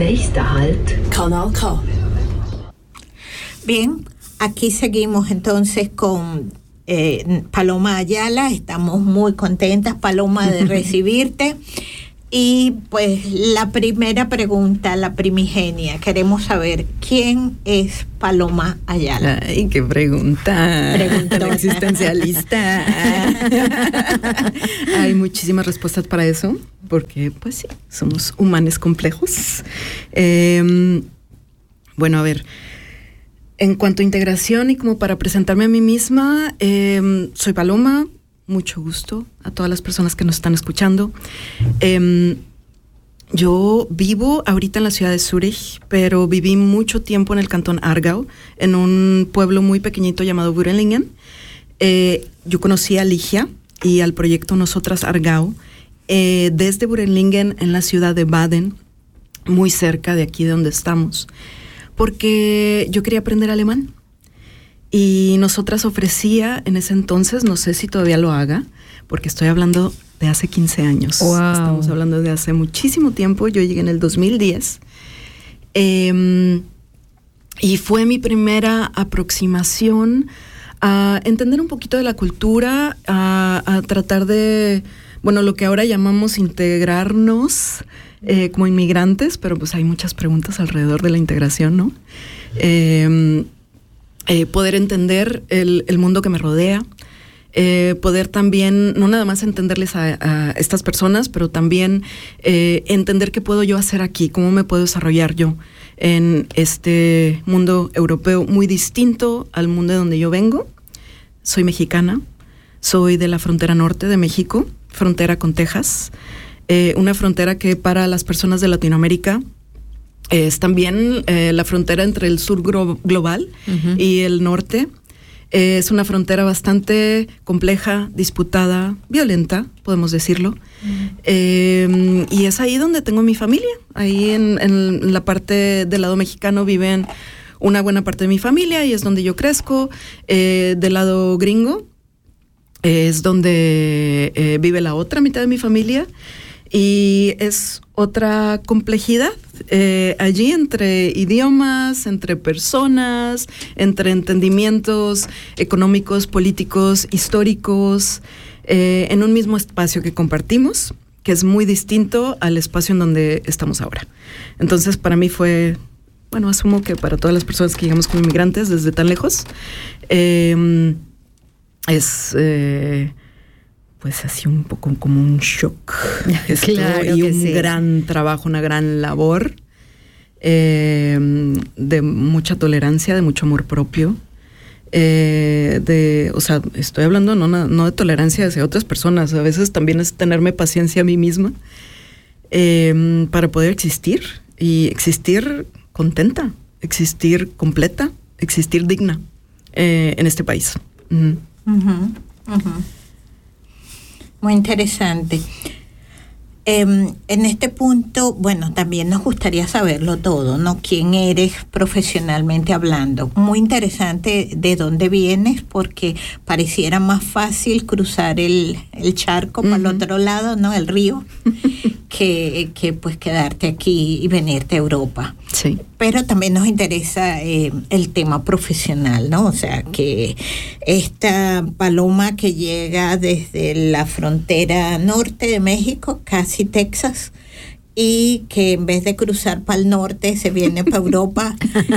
Nächster Halt, Kanal K. Bien, aquí seguimos entonces con Paloma Ayala. Estamos muy contentas, Paloma, de recibirte. Y pues la primera pregunta, la primigenia, queremos saber quién es Paloma Ayala. Ay, qué pregunta tan existencialista. Hay muchísimas respuestas para eso, porque pues sí, somos humanos complejos. Bueno, a ver, en cuanto a integración y como para presentarme a mí misma, soy Paloma. Mucho gusto a todas las personas que nos están escuchando. Yo vivo ahorita en la ciudad de Zúrich, pero viví mucho tiempo en el cantón Aargau, en un pueblo muy pequeñito llamado Burgenlingen. Yo conocí a Ligia y al proyecto Nosotras Aargau desde Burgenlingen en la ciudad de Baden, muy cerca de aquí de donde estamos, porque yo quería aprender alemán. Y Nosotras ofrecía en ese entonces, no sé si todavía lo haga, porque estoy hablando de hace 15 años. Wow. Estamos hablando de hace muchísimo tiempo. Yo llegué en el 2010. Y fue mi primera aproximación a entender un poquito de la cultura, a tratar de, bueno, lo que ahora llamamos integrarnos como inmigrantes, pero pues hay muchas preguntas alrededor de la integración, ¿no? Poder entender el mundo que me rodea, poder también, no nada más entenderles a estas personas, pero también entender qué puedo yo hacer aquí, cómo me puedo desarrollar yo en este mundo europeo muy distinto al mundo de donde yo vengo. Soy mexicana, soy de la frontera norte de México, frontera con Texas, una frontera que para las personas de Latinoamérica es también la frontera entre el sur global y el norte. Es una frontera bastante compleja, disputada, violenta, podemos decirlo. Y es ahí donde tengo mi familia. Ahí en la parte del lado mexicano viven una buena parte de mi familia y es donde yo crezco. Del lado gringo es donde vive la otra mitad de mi familia. Y es otra complejidad allí entre idiomas, entre personas, entre entendimientos económicos, políticos, históricos, en un mismo espacio que compartimos, que es muy distinto al espacio en donde estamos ahora. Entonces, para mí fue, bueno, asumo que para todas las personas que llegamos como inmigrantes desde tan lejos, pues así un poco como un shock. Claro, y que un sí. gran trabajo, una gran labor de mucha tolerancia, de mucho amor propio. O sea, estoy hablando no de tolerancia hacia otras personas, a veces también es tenerme paciencia a mí misma para poder existir y existir contenta, existir completa, existir digna en este país. Muy interesante. En este punto, bueno, también nos gustaría saberlo todo, ¿no? ¿Quién eres profesionalmente hablando? Muy interesante de dónde vienes, porque pareciera más fácil cruzar el charco para el otro lado, ¿no? El río, que pues quedarte aquí y venirte a Europa. Sí. Pero también nos interesa el tema profesional, ¿no? O sea, que esta Paloma que llega desde la frontera norte de México, casi Texas, y que en vez de cruzar para el norte se viene para Europa.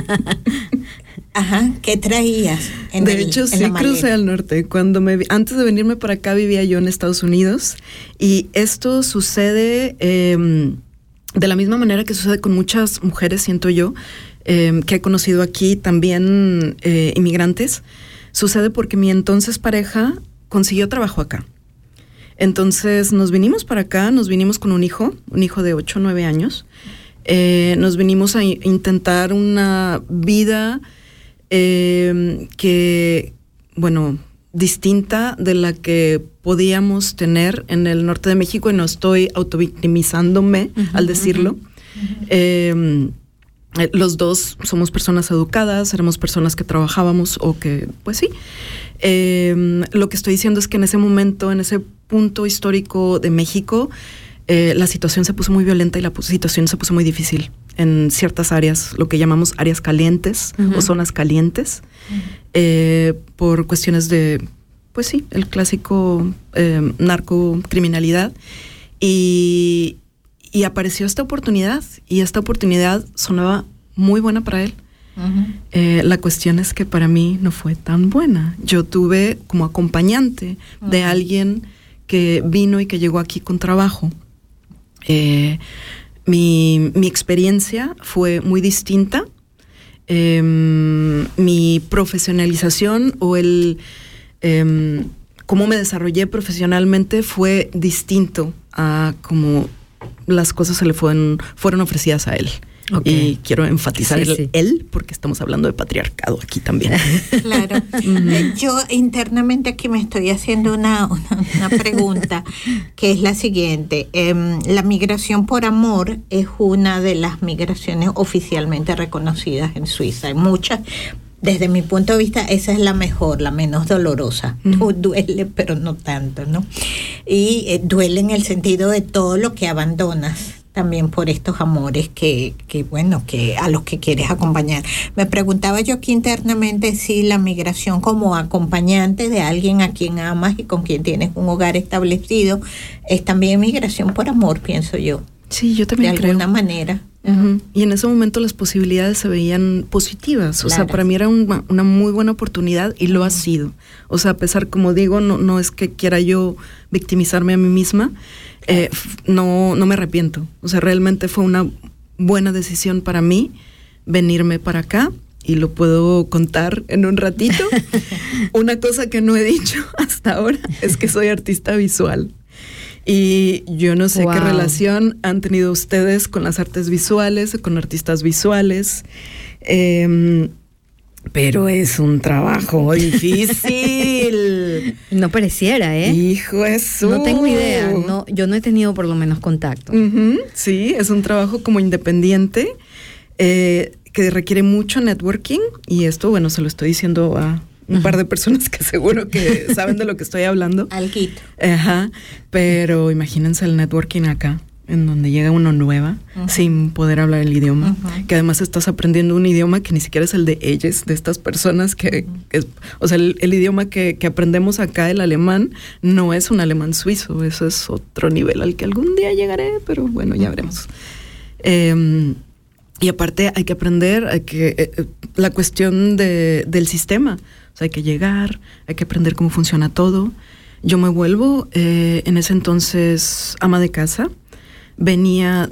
Ajá, ¿qué traías? De hecho, sí crucé al norte. Antes de venirme para acá vivía yo en Estados Unidos, y esto sucede de la misma manera que sucede con muchas mujeres, siento yo, que he conocido aquí también inmigrantes. Sucede porque mi entonces pareja consiguió trabajo acá. Entonces nos vinimos para acá, nos vinimos con un hijo de 8 o 9 años. Nos vinimos a intentar una vida que, bueno, distinta de la que podíamos tener en el norte de México, y no estoy autovictimizándome al decirlo. Los dos somos personas educadas, éramos personas que trabajábamos o que, pues sí. Lo que estoy diciendo es que en ese momento, en ese punto histórico de México, la situación se puso muy violenta y la situación se puso muy difícil. en ciertas áreas, lo que llamamos áreas calientes o zonas calientes, por cuestiones de, pues sí, el clásico narcocriminalidad. Y apareció esta oportunidad, y esta oportunidad sonaba muy buena para él. La cuestión es que para mí no fue tan buena. Yo tuve como acompañante de alguien que vino y que llegó aquí con trabajo. Mi experiencia fue muy distinta. Mi profesionalización o cómo me desarrollé profesionalmente fue distinto a cómo las cosas se le fueron ofrecidas a él. Okay. Y quiero enfatizar él, porque estamos hablando de patriarcado aquí también. Claro. Yo internamente aquí me estoy haciendo una pregunta, que es la siguiente. La migración por amor es una de las migraciones oficialmente reconocidas en Suiza. Hay muchas. Desde mi punto de vista, esa es la mejor, la menos dolorosa. No duele, pero no tanto, ¿no? Y duele en el sentido de todo lo que abandonas también por estos amores que a los que quieres acompañar. Me preguntaba yo aquí internamente si la migración como acompañante de alguien a quien amas y con quien tienes un hogar establecido es también migración por amor, pienso yo. Sí, yo también creo. De alguna manera. Y en ese momento las posibilidades se veían positivas. Claro. O sea, para mí era una muy buena oportunidad y lo ha sido. O sea, a pesar, como digo, no es que quiera yo victimizarme a mí misma, no me arrepiento. O sea, realmente fue una buena decisión para mí venirme para acá, y lo puedo contar en un ratito. Una cosa que no he dicho hasta ahora es que soy artista visual. Y yo no sé qué relación han tenido ustedes con las artes visuales, con artistas visuales, pero es un trabajo difícil. No pareciera, ¿eh? Hijo eso. No tengo idea, yo no he tenido por lo menos contacto. Sí, es un trabajo como independiente, que requiere mucho networking, y esto, bueno, se lo estoy diciendo a un par de personas que seguro que saben de lo que estoy hablando. Alguito. Ajá, pero imagínense el networking acá, en donde llega uno nueva, sin poder hablar el idioma, que además estás aprendiendo un idioma que ni siquiera es el de ellas, de estas personas que es, o sea, el idioma que aprendemos acá, el alemán, no es un alemán suizo, eso es otro nivel al que algún día llegaré, pero bueno, ya veremos. Y aparte hay que aprender, la cuestión del sistema. O sea, hay que llegar, hay que aprender cómo funciona todo. Yo me vuelvo, en ese entonces, ama de casa. Venía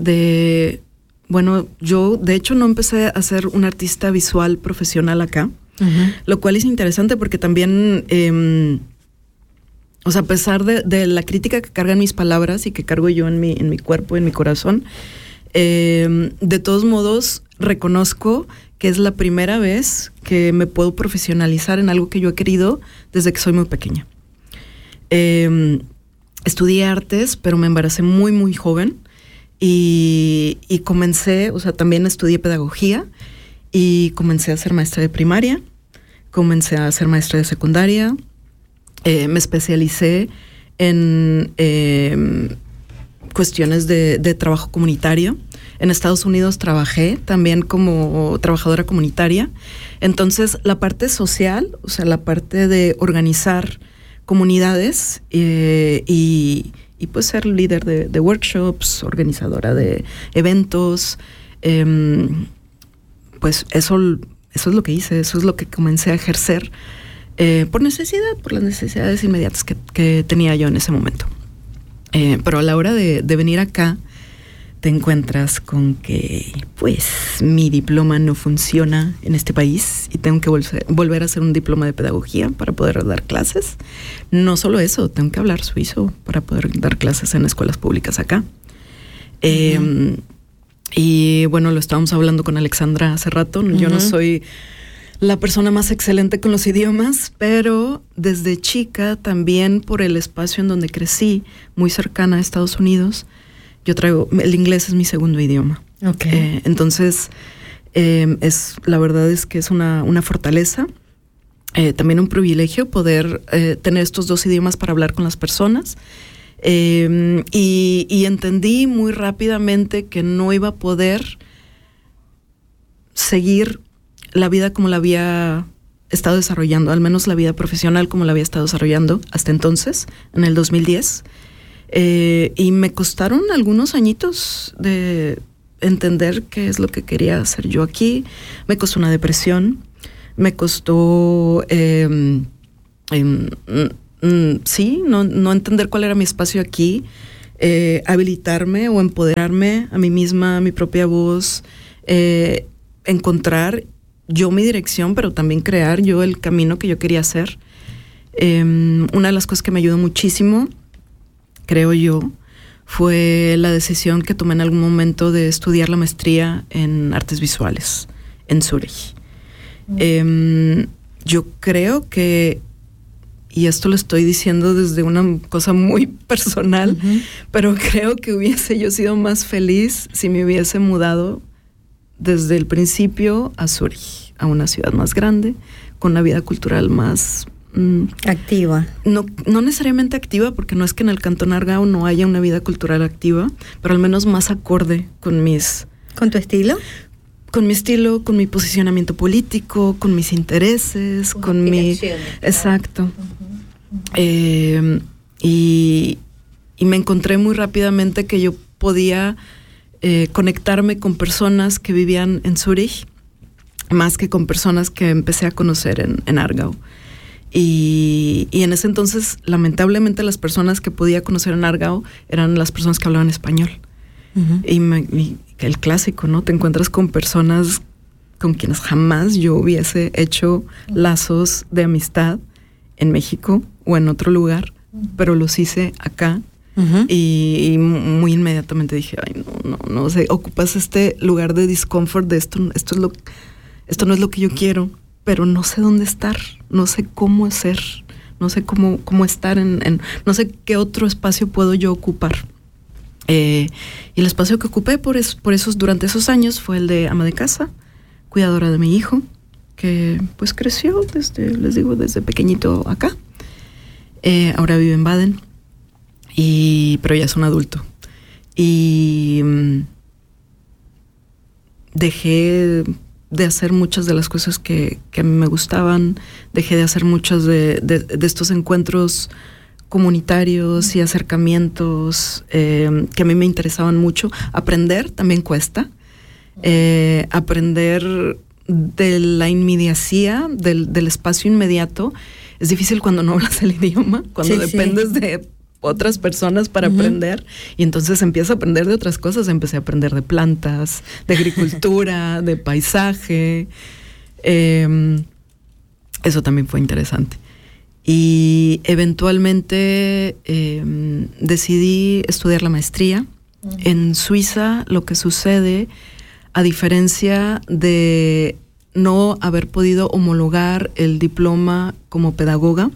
yo de hecho no empecé a ser una artista visual profesional acá, lo cual es interesante porque también, o sea, a pesar de la crítica que cargan mis palabras y que cargo yo en mi cuerpo, en mi corazón, de todos modos reconozco que es la primera vez que me puedo profesionalizar en algo que yo he querido desde que soy muy pequeña. Estudié artes, pero me embaracé muy, muy joven, y comencé, o sea, también estudié pedagogía, y comencé a ser maestra de primaria, comencé a ser maestra de secundaria, me especialicé en cuestiones de trabajo comunitario. En Estados Unidos trabajé también como trabajadora comunitaria. Entonces, la parte social, o sea, la parte de organizar comunidades y pues ser líder de workshops, organizadora de eventos, pues eso es lo que hice, eso es lo que comencé a ejercer por las necesidades inmediatas que tenía yo en ese momento. Pero a la hora de venir acá, te encuentras con que, pues, mi diploma no funciona en este país y tengo que volver a hacer un diploma de pedagogía para poder dar clases. No solo eso, tengo que hablar suizo para poder dar clases en escuelas públicas acá. Y bueno, lo estábamos hablando con Alexandra hace rato. Yo no soy la persona más excelente con los idiomas, pero desde chica también, por el espacio en donde crecí, muy cercana a Estados Unidos, el inglés es mi segundo idioma. Okay. Entonces, la verdad es que es una fortaleza, también un privilegio poder tener estos dos idiomas para hablar con las personas. Y entendí muy rápidamente que no iba a poder seguir la vida como la había estado desarrollando, al menos la vida profesional como la había estado desarrollando hasta entonces, en el 2010. Y me costaron algunos añitos de entender qué es lo que quería hacer yo aquí. Me costó una depresión, me costó no entender cuál era mi espacio aquí, habilitarme o empoderarme a mí misma, a mi propia voz, encontrar yo mi dirección, pero también crear yo el camino que yo quería hacer. Una de las cosas que me ayudó muchísimo, creo yo, fue la decisión que tomé en algún momento de estudiar la maestría en artes visuales en Zúrich. Yo creo que, y esto lo estoy diciendo desde una cosa muy personal, pero creo que hubiese yo sido más feliz si me hubiese mudado desde el principio a Zúrich, a una ciudad más grande, con una vida cultural más activa. No necesariamente activa, porque no es que en el Cantón Aargau no haya una vida cultural activa, pero al menos más acorde con mis... ¿Con tu estilo? Con mi estilo, con mi posicionamiento político, con mis intereses, con mi... Exacto. Y me encontré muy rápidamente que yo podía conectarme con personas que vivían en Zúrich, más que con personas que empecé a conocer en Aargau. Y en ese entonces, lamentablemente, las personas que podía conocer en Aargau eran las personas que hablaban español. Y el clásico, ¿no? Te encuentras con personas con quienes jamás yo hubiese hecho lazos de amistad en México o en otro lugar, pero los hice acá. Y muy inmediatamente dije, ay, no, o sea, ocupas este lugar de discomfort, de esto no es lo que yo quiero, pero no sé dónde estar, no sé cómo hacer, no sé cómo estar no sé qué otro espacio puedo yo ocupar. Y el espacio que ocupé durante esos años fue el de ama de casa, cuidadora de mi hijo, que pues creció desde pequeñito acá. Ahora vive en Baden, pero ya es un adulto. Y dejé de hacer muchas de las cosas que a mí me gustaban, dejé de hacer muchos de estos encuentros comunitarios y acercamientos que a mí me interesaban mucho. Aprender también cuesta. Aprender de la inmediacía, del espacio inmediato, es difícil cuando no hablas el idioma, cuando dependes de otras personas para aprender, y entonces empiezo a aprender de otras cosas. Empecé a aprender de plantas, de agricultura, de paisaje. Eso también fue interesante. Y eventualmente decidí estudiar la maestría. En Suiza, lo que sucede, a diferencia de no haber podido homologar el diploma como pedagoga,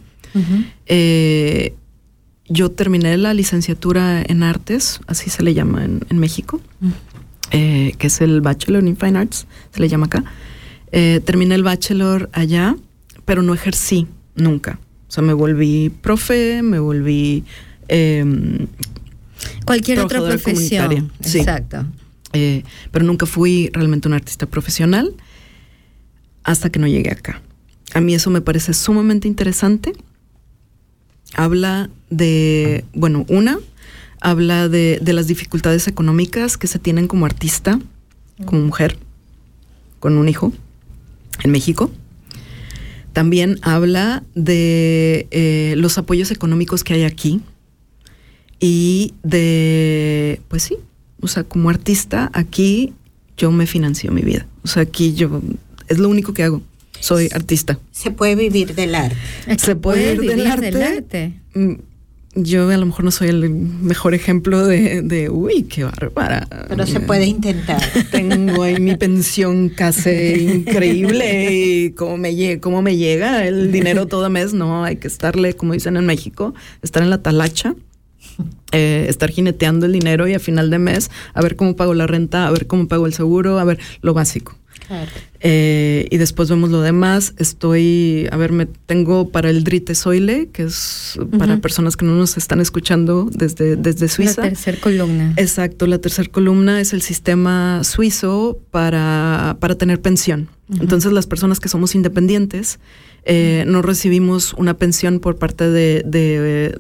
yo terminé la licenciatura en artes, así se le llama en México, que es el Bachelor in Fine Arts, se le llama acá. Terminé el bachelor allá, pero no ejercí nunca. O sea, me volví profe, me volví... cualquier otra profesión. Sí. Exacto. Pero nunca fui realmente un artista profesional hasta que no llegué acá. A mí eso me parece sumamente interesante. Habla de, habla de las dificultades económicas que se tienen como artista, como mujer, con un hijo en México. También habla de los apoyos económicos que hay aquí y de, pues sí, o sea, como artista aquí yo me financio mi vida. O sea, aquí es lo único que hago. Soy artista. ¿Se puede vivir del arte? ¿Se puede vivir del arte? Yo a lo mejor no soy el mejor ejemplo de uy, qué bárbara. Pero se puede intentar. Tengo ahí mi pensión casi increíble y cómo me llega el dinero todo mes. No, hay que estarle, como dicen en México, estar en la talacha, estar jineteando el dinero y a final de mes a ver cómo pago la renta, a ver cómo pago el seguro, a ver lo básico. Claro. Y después vemos lo demás. Me tengo para el Dritte Säule, que es para personas que no nos están escuchando desde Suiza. La tercera columna. Exacto, la tercera columna es el sistema suizo para tener pensión. Entonces, las personas que somos independientes no recibimos una pensión por parte de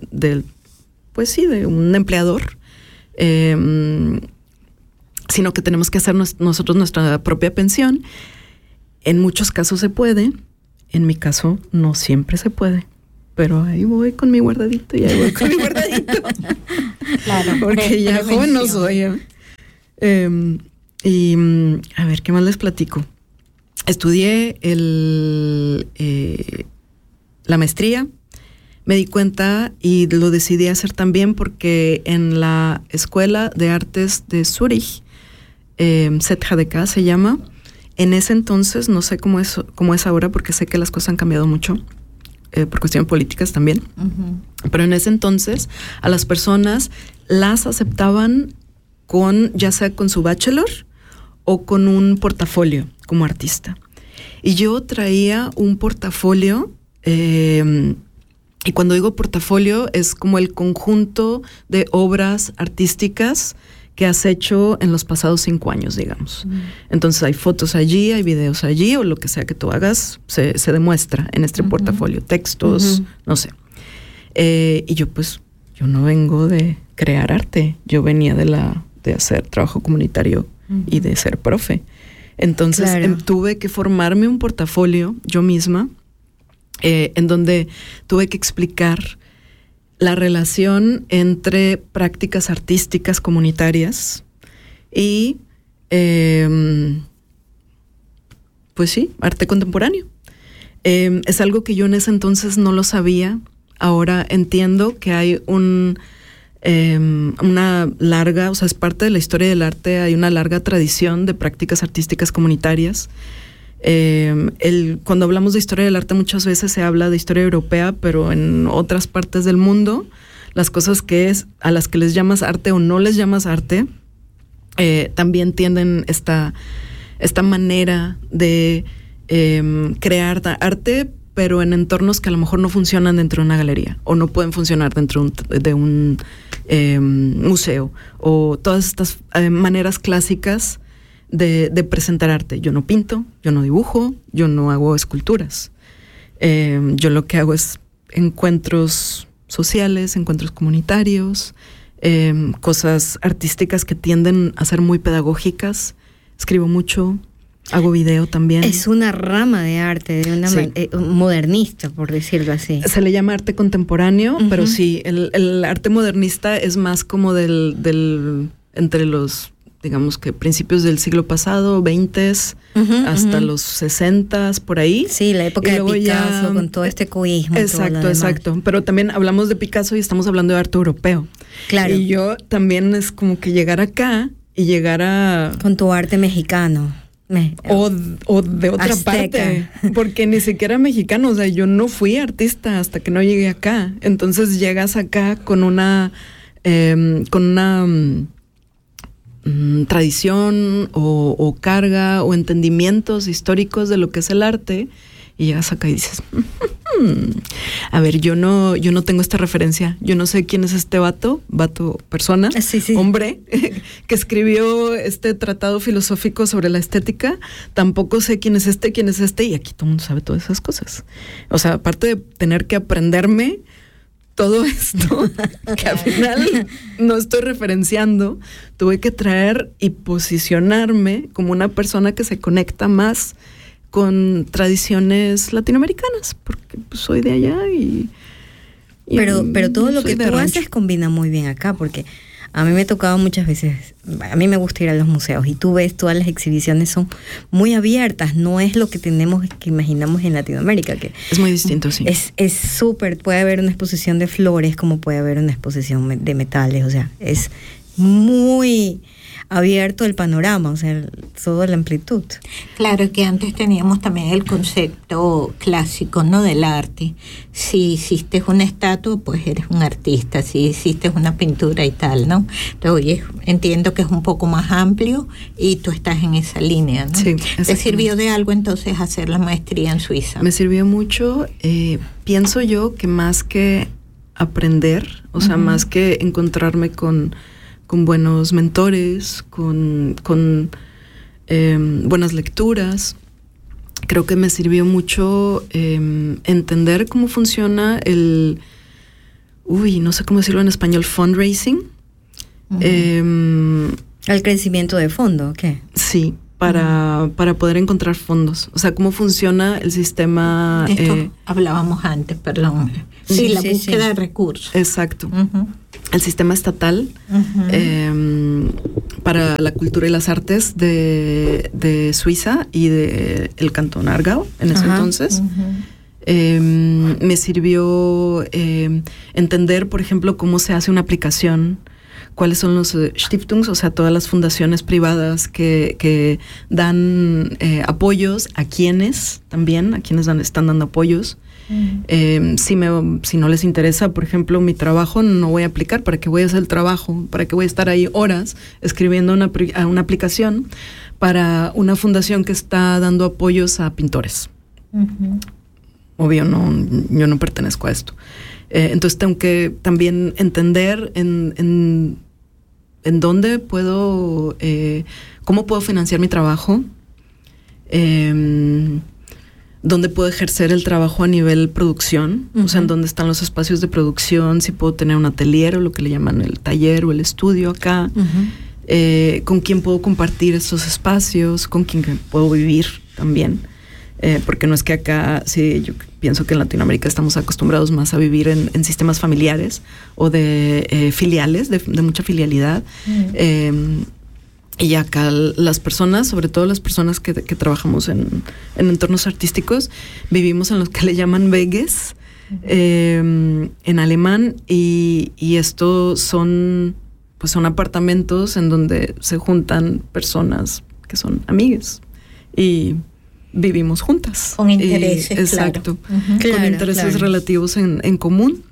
un empleador, sino que tenemos que hacer nosotros nuestra propia pensión. En muchos casos se puede, en mi caso no siempre se puede, pero ahí voy con mi guardadito. Claro, porque ya joven no soy. Y a ver, ¿qué más les platico? Estudié la maestría. Me di cuenta y lo decidí hacer también porque en la Escuela de Artes de Zúrich, ZHDK se llama, en ese entonces, no sé cómo es ahora, porque sé que las cosas han cambiado mucho, por cuestiones políticas también, pero en ese entonces a las personas las aceptaban ya sea con su bachelor o con un portafolio como artista. Y yo traía un portafolio, y cuando digo portafolio es como el conjunto de obras artísticas que has hecho en los pasados 5 años, digamos. Entonces hay fotos allí, hay videos allí, o lo que sea que tú hagas, se demuestra en este portafolio, textos, no sé. Y yo no vengo de crear arte, yo venía de hacer trabajo comunitario y de ser profe. Entonces tuve que formarme un portafolio yo misma, en donde tuve que explicar la relación entre prácticas artísticas comunitarias y, arte contemporáneo. Es algo que yo en ese entonces no lo sabía. Ahora entiendo que hay una larga, es parte de la historia del arte, hay una larga tradición de prácticas artísticas comunitarias. Cuando hablamos de historia del arte muchas veces se habla de historia europea, pero en otras partes del mundo las cosas a las que les llamas arte o no les llamas arte también tienen esta manera de crear arte, pero en entornos que a lo mejor no funcionan dentro de una galería o no pueden funcionar dentro de un museo, o todas estas maneras clásicas de presentar arte. Yo no pinto, yo no dibujo, yo no hago esculturas. Yo lo que hago es encuentros sociales, encuentros comunitarios, cosas artísticas que tienden a ser muy pedagógicas. Escribo mucho, hago video también. Es una rama de arte, de una modernista, por decirlo así. Se le llama arte contemporáneo, pero sí, el arte modernista es más como entre los, digamos que principios del siglo pasado, 20s, hasta los 60s, por ahí. Sí, la época de Picasso, con todo este cubismo. Exacto. Pero también hablamos de Picasso y estamos hablando de arte europeo. Claro. Y yo también es como que llegar acá y llegar a... Con tu arte mexicano. O de otra parte, porque ni siquiera mexicano, o sea, yo no fui artista hasta que no llegué acá. Entonces llegas acá con una tradición o carga o entendimientos históricos de lo que es el arte, y llegas acá y dices, a ver, yo no tengo esta referencia, yo no sé quién es este persona, hombre, que escribió este tratado filosófico sobre la estética, tampoco sé quién es este, y aquí todo el mundo sabe todas esas cosas. O sea, aparte de tener que aprenderme todo esto, que al final no estoy referenciando, tuve que traer y posicionarme como una persona que se conecta más con tradiciones latinoamericanas, porque soy de allá pero todo lo que tú haces combina muy bien acá, porque a mí me ha tocado muchas veces, a mí me gusta ir a los museos y tú ves todas las exhibiciones son muy abiertas, no es lo que imaginamos en Latinoamérica, que es muy distinto, sí. Es súper, puede haber una exposición de flores como puede haber una exposición de metales, o sea, es muy abierto el panorama, o sea, toda la amplitud. Claro que antes teníamos también el concepto clásico, ¿no? Del arte. Si hiciste una estatua, pues eres un artista. Si hiciste una pintura y tal, ¿no? Entonces, oye, entiendo que es un poco más amplio y tú estás en esa línea, ¿no? Sí, ¿Te sirvió de algo entonces hacer la maestría en Suiza? Me sirvió mucho. Pienso yo que más que aprender, o sea, más que encontrarme con buenos mentores, con buenas lecturas. Creo que me sirvió mucho entender cómo funciona no sé cómo decirlo en español, fundraising. ¿El crecimiento de fondo o qué? Sí, para poder encontrar fondos. O sea, cómo funciona el sistema. De esto hablábamos antes, perdón. Sí, la búsqueda de recursos. Exacto. El sistema estatal para la cultura y las artes de Suiza y de el cantón Aargau en ese entonces. Me sirvió entender, por ejemplo, cómo se hace una aplicación, cuáles son los Stiftungs, o sea, todas las fundaciones privadas que dan apoyos a quienes están dando apoyos. Si no les interesa, por ejemplo, mi trabajo, no voy a aplicar. ¿Para qué voy a hacer el trabajo? ¿Para qué voy a estar ahí horas escribiendo una aplicación para una fundación que está dando apoyos a pintores? Obvio, yo no pertenezco a esto. Entonces tengo que también entender en dónde puedo, cómo puedo financiar mi trabajo, dónde puedo ejercer el trabajo a nivel producción, o sea, en dónde están los espacios de producción, si puedo tener un atelier o lo que le llaman el taller o el estudio acá, con quién puedo compartir estos espacios, con quién puedo vivir también. Porque no es que acá, sí, yo pienso que en Latinoamérica estamos acostumbrados más a vivir en sistemas familiares o de filiales, de mucha filialidad. Y acá las personas, sobre todo las personas que trabajamos en entornos artísticos, vivimos en los que le llaman Weges, en alemán, y estos son apartamentos en donde se juntan personas que son amigas y vivimos juntas. Con intereses, exacto. Claro. Con intereses relativos en común.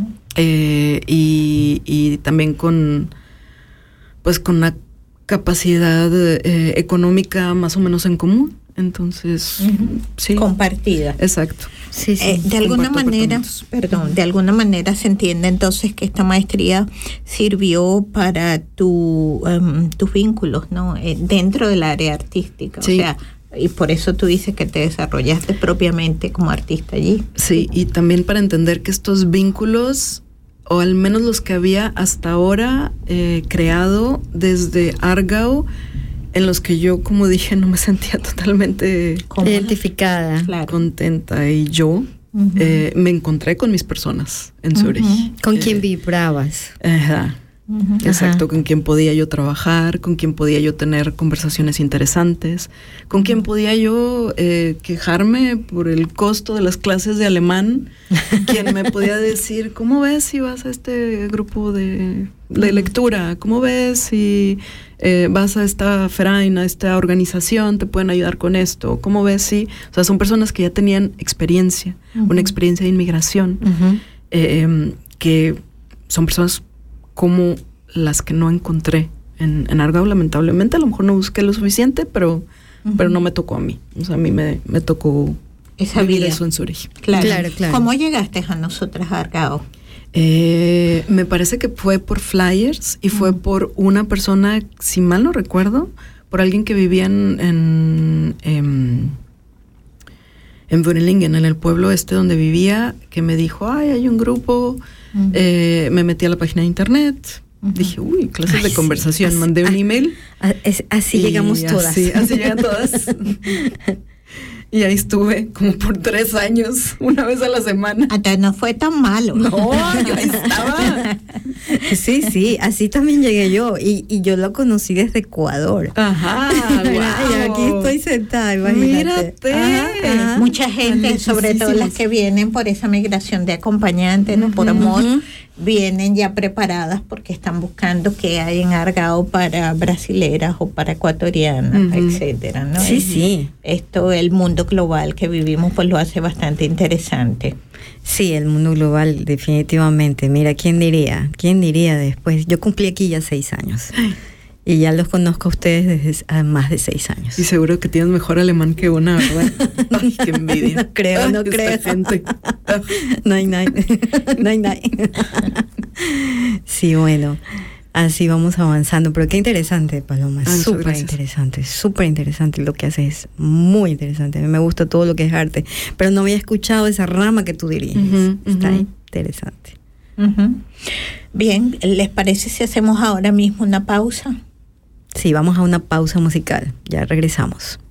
Y también con una capacidad económica más o menos en común. Entonces, sí. Compartida. Exacto. Sí, sí. De alguna manera, se entiende entonces que esta maestría sirvió para tus vínculos, ¿no? Dentro del área artística. Sí. O sea, y por eso tú dices que te desarrollaste propiamente como artista allí. Sí, y también para entender que estos vínculos, o al menos los que había hasta ahora creado desde Aargau, en los que yo, como dije, no me sentía totalmente identificada, contenta, y yo me encontré con mis personas en Zurich. ¿Con quién vibrabas? Ajá. Exacto, con quien podía yo trabajar, con quien podía yo tener conversaciones interesantes, con quien podía yo quejarme por el costo de las clases de alemán, quien me podía decir, ¿cómo ves si vas a este grupo de lectura? ¿Cómo ves si vas a esta Verein, a esta organización, te pueden ayudar con esto? ¿Cómo ves si...? O sea, son personas que ya tenían experiencia, una experiencia de inmigración, que son personas como las que no encontré en Aargau, lamentablemente. A lo mejor no busqué lo suficiente, pero no me tocó a mí. O sea, a mí me tocó vivir eso en Zurich. Claro. ¿Cómo llegaste a nosotras a Aargau? Me parece que fue por flyers y fue por una persona, si mal no recuerdo, por alguien que vivía en Wönnelingen, en el pueblo donde vivía, que me dijo, hay un grupo. Me metí a la página de internet, dije, clases de conversación, mandé un email. Así llegamos todas. Así llegan todas. Y ahí estuve como por 3 años, una vez a la semana. Hasta no fue tan malo. No, yo ahí estaba. Sí, así también llegué yo. Y yo lo conocí desde Ecuador. Ajá, Y aquí estoy sentada, imagínate. Mírate. Ajá. Mucha gente, sobre todo las que vienen por esa migración de acompañantes, ¿no? Por amor, vienen ya preparadas porque están buscando qué hay en Argao para brasileras o para ecuatorianas, etcétera, ¿no? Sí, sí. Esto, el mundo global que vivimos, pues lo hace bastante interesante. Sí, el mundo global, definitivamente. Mira, ¿quién diría? ¿Quién diría después? Yo cumplí aquí ya 6 años. Y ya los conozco a ustedes desde más de 6 años. Y seguro que tienes mejor alemán que una, ¿verdad? Ay, qué envidia. No creo, no creo. Gente. No hay. Sí, bueno, así vamos avanzando. Pero qué interesante, Paloma. Súper interesante. Lo que haces es muy interesante. A mí me gusta todo lo que es arte. Pero no había escuchado esa rama que tú diriges. Está interesante. Bien, ¿les parece si hacemos ahora mismo una pausa? Sí, vamos a una pausa musical. Ya regresamos.